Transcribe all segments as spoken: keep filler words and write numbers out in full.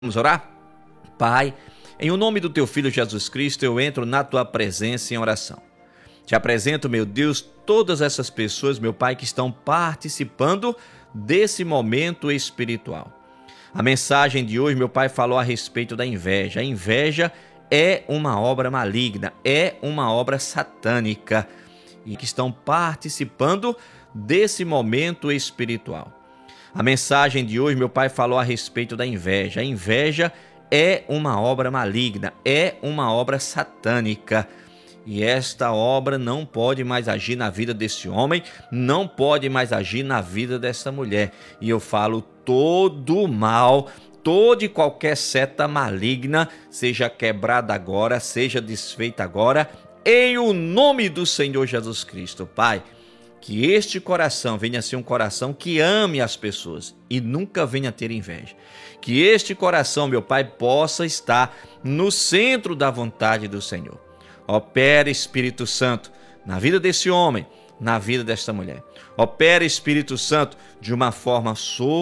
Vamos orar? Pai, em o nome do Teu Filho Jesus Cristo, eu entro na Tua presença em oração. Te apresento, meu Deus, todas essas pessoas, meu Pai, que estão participando desse momento espiritual. A mensagem de hoje, meu Pai, falou a respeito da inveja. A inveja é uma obra maligna, é uma obra satânica e que estão participando desse momento espiritual. A mensagem de hoje, meu Pai, falou a respeito da inveja. A inveja é uma obra maligna, é uma obra satânica. E esta obra não pode mais agir na vida desse homem, não pode mais agir na vida dessa mulher. E eu falo todo o mal, toda e qualquer seta maligna, seja quebrada agora, seja desfeita agora, em o nome do Senhor Jesus Cristo. Pai, que este coração venha a ser um coração que ame as pessoas e nunca venha a ter inveja. Que este coração, meu Pai, possa estar no centro da vontade do Senhor. Opera, Espírito Santo, na vida desse homem, na vida desta mulher. Opera, Espírito Santo, de uma forma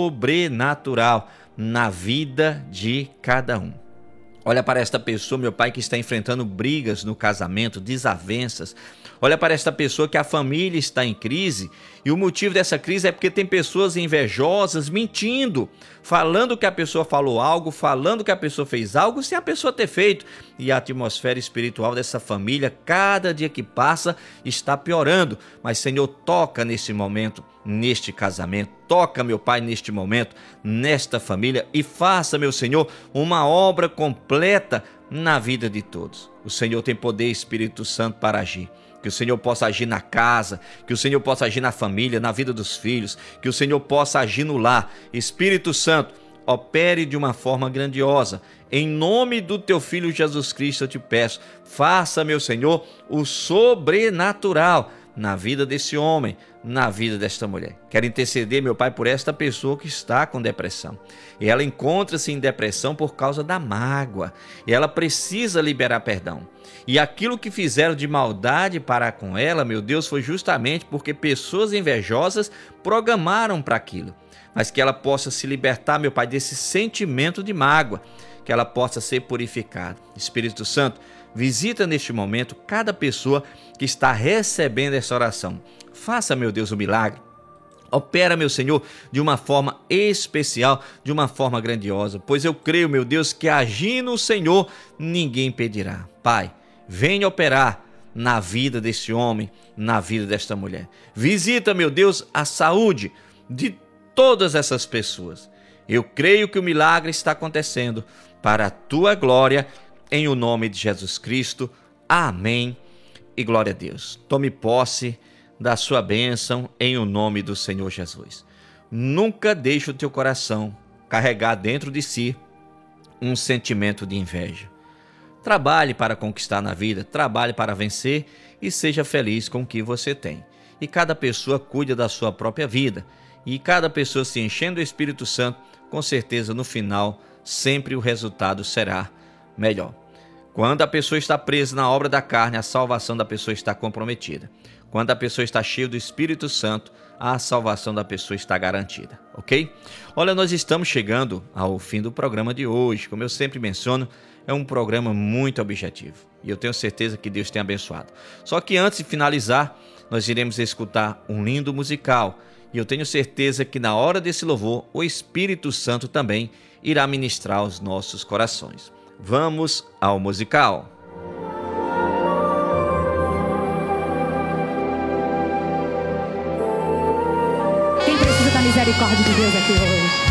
sobrenatural na vida de cada um. Olha para esta pessoa, meu Pai, que está enfrentando brigas no casamento, desavenças. Olha para esta pessoa que a família está em crise e o motivo dessa crise é porque tem pessoas invejosas mentindo, falando que a pessoa falou algo, falando que a pessoa fez algo sem a pessoa ter feito. E a atmosfera espiritual dessa família, cada dia que passa, está piorando. Mas, Senhor, toca nesse momento, neste casamento. Toca, meu Pai, neste momento, nesta família e faça, meu Senhor, uma obra completa na vida de todos. O Senhor tem poder, Espírito Santo, para agir. Que o Senhor possa agir na casa, que o Senhor possa agir na família, na vida dos filhos, que o Senhor possa agir no lar. Espírito Santo, opere de uma forma grandiosa. Em nome do Teu Filho Jesus Cristo eu te peço, faça, meu Senhor, o sobrenatural na vida desse homem, na vida desta mulher. Quero interceder, meu Pai, por esta pessoa que está com depressão. E ela encontra-se em depressão por causa da mágoa. E ela precisa liberar perdão. E aquilo que fizeram de maldade para com ela, meu Deus, foi justamente porque pessoas invejosas programaram para aquilo. Mas que ela possa se libertar, meu Pai, desse sentimento de mágoa. Que ela possa ser purificada. Espírito Santo, visita neste momento cada pessoa que está recebendo essa oração. Faça, meu Deus, o milagre. Opera, meu Senhor, de uma forma especial, de uma forma grandiosa. Pois eu creio, meu Deus, que agindo o Senhor, ninguém impedirá. Pai, venha operar na vida desse homem, na vida desta mulher. Visita, meu Deus, a saúde de todas essas pessoas. Eu creio que o milagre está acontecendo para a Tua glória, em o nome de Jesus Cristo. Amém e glória a Deus. Tome posse da sua bênção em o nome do Senhor Jesus. Nunca deixe o teu coração carregar dentro de si um sentimento de inveja. Trabalhe para conquistar na vida, trabalhe para vencer e seja feliz com o que você tem. E cada pessoa cuida da sua própria vida. E cada pessoa se enchendo do Espírito Santo, com certeza no final sempre o resultado será melhor. Quando a pessoa está presa na obra da carne, a salvação da pessoa está comprometida. Quando a pessoa está cheia do Espírito Santo, a salvação da pessoa está garantida, ok? Olha, nós estamos chegando ao fim do programa de hoje. Como eu sempre menciono, é um programa muito objetivo. E eu tenho certeza que Deus tem abençoado. Só que antes de finalizar, nós iremos escutar um lindo musical. E eu tenho certeza que na hora desse louvor, o Espírito Santo também irá ministrar aos nossos corações. Vamos ao musical. Quem precisa da misericórdia de Deus aqui hoje?